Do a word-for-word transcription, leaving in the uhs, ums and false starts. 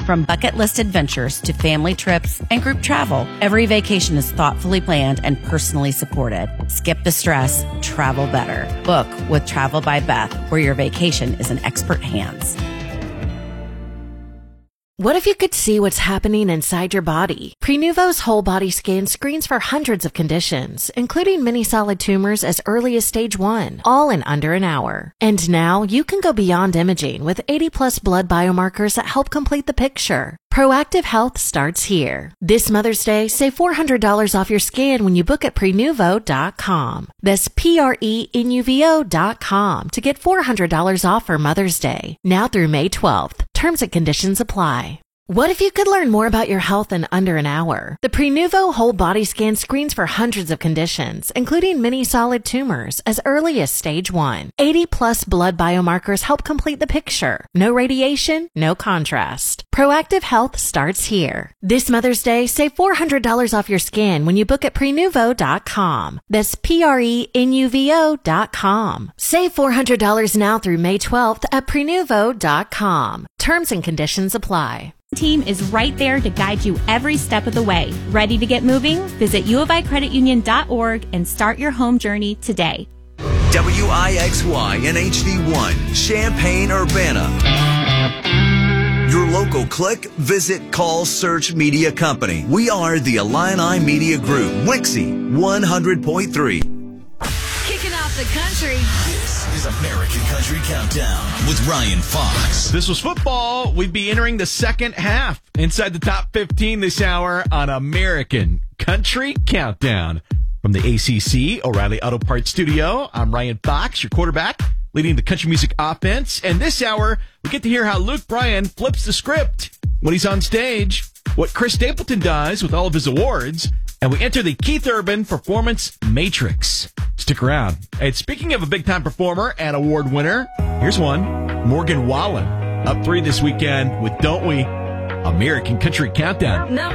From bucket list adventures to family trips and group travel, every vacation is thoughtfully planned and personally supported. Skip the stress, travel better. Book with Travel by Beth, where your vacation is in expert hands. What if you could see what's happening inside your body? Prenuvo's whole body scan screens for hundreds of conditions, including many solid tumors as early as stage one, all in under an hour. And now you can go beyond imaging with eighty plus blood biomarkers that help complete the picture. Proactive Health starts here. This Mother's Day, save four hundred dollars off your scan when you book at prenuvo dot com. That's P R E N U V O dot com to get four hundred dollars off for Mother's Day, now through May twelfth. Terms and conditions apply. What if you could learn more about your health in under an hour? The Prenuvo whole body scan screens for hundreds of conditions, including many solid tumors, as early as stage one. eighty plus blood biomarkers help complete the picture. No radiation, no contrast. Proactive Health starts here. This Mother's Day, save four hundred dollars off your scan when you book at prenuvo dot com. That's P R E N U V O dot com. Save four hundred dollars now through May twelfth at prenuvo dot com. Terms and conditions apply. Team is right there to guide you every step of the way. Ready to get moving? Visit u of i credit union dot org and start your home journey today. W I X Y and H D one, Champaign-Urbana. Your local click, visit, call, search media company. We are the Illini Media Group, Wixie one hundred point three. Kicking off the country. This is American Country Countdown with Ryan Fox. This was football. We'd be entering the second half inside the top fifteen this hour on American Country Countdown. From the A C C O'Reilly Auto Parts Studio, I'm Ryan Fox, your quarterback, leading the country music offense. And this hour, we get to hear how Luke Bryan flips the script when he's on stage, what Chris Stapleton does with all of his awards, and we enter the Keith Urban Performance Matrix. Stick around. And speaking of a big-time performer and award winner, here's one, Morgan Wallen. Up three this weekend with Don't We? American Country Countdown. Number